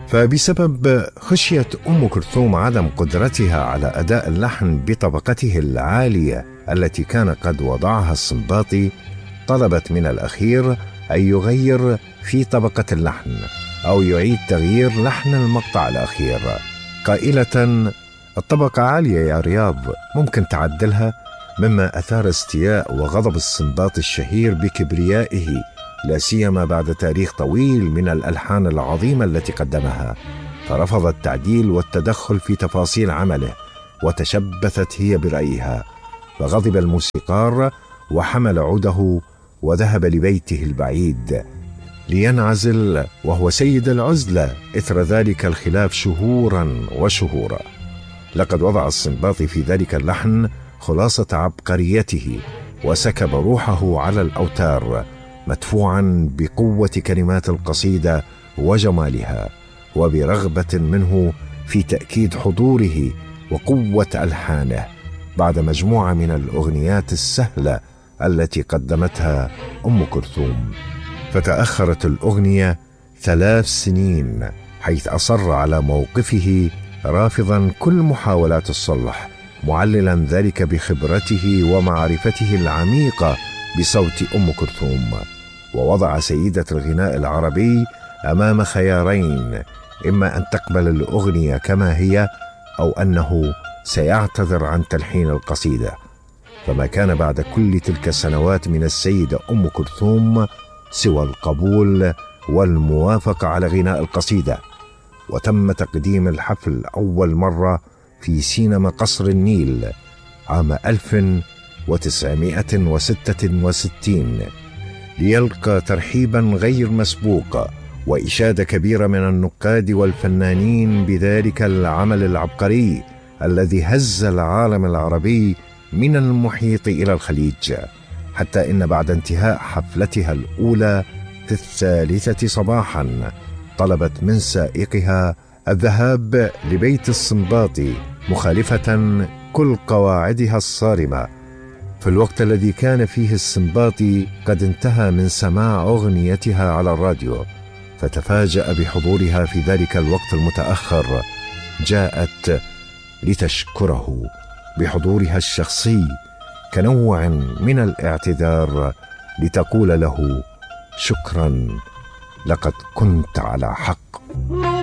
فبسبب خشية أم كلثوم عدم قدرتها على أداء اللحن بطبقته العالية التي كان قد وضعها السنباطي، طلبت من الأخير أن يغير في طبقة اللحن أو يعيد تغيير لحن المقطع الأخير، قائلة: الطبقة عالية يا رياض، ممكن تعدلها؟ مما أثار استياء وغضب السنباطي الشهير بكبريائه، لا سيما بعد تاريخ طويل من الألحان العظيمة التي قدمها، فرفض التعديل والتدخل في تفاصيل عمله، وتشبثت هي برأيها، فغضب الموسيقار وحمل عوده وذهب لبيته البعيد لينعزل وهو سيد العزلة إثر ذلك الخلاف شهورا وشهورا. لقد وضع السنباطي في ذلك اللحن خلاصة عبقريته، وسكب روحه على الأوتار، مدفوعا بقوة كلمات القصيدة وجمالها، وبرغبة منه في تأكيد حضوره وقوة ألحانه بعد مجموعة من الأغنيات السهلة التي قدمتها أم كلثوم. فتأخرت الأغنية 3 سنين، حيث أصر على موقفه رافضا كل محاولات الصلح، معللا ذلك بخبرته ومعرفته العميقة بصوت أم كلثوم. ووضع سيدة الغناء العربي أمام خيارين: إما أن تقبل الأغنية كما هي، أو أنه سيعتذر عن تلحين القصيدة. فما كان بعد كل تلك السنوات من السيدة أم كلثوم سوى القبول والموافقة على غناء القصيدة. وتم تقديم الحفل أول مرة في سينما قصر النيل عام 1966، ليلقى ترحيبا غير مسبوق وإشادة كبيرة من النقاد والفنانين بذلك العمل العبقري الذي هز العالم العربي من المحيط إلى الخليج، حتى إن بعد انتهاء حفلتها الأولى في 3 صباحا طلبت من سائقها الذهاب لبيت السنباطي، مخالفة كل قواعدها الصارمة، في الوقت الذي كان فيه السنباطي قد انتهى من سماع أغنيتها على الراديو. فتفاجأ بحضورها في ذلك الوقت المتأخر، جاءت لتشكره بحضورها الشخصي كنوع من الاعتذار، لتقول له: شكرا، لقد كنت على حق.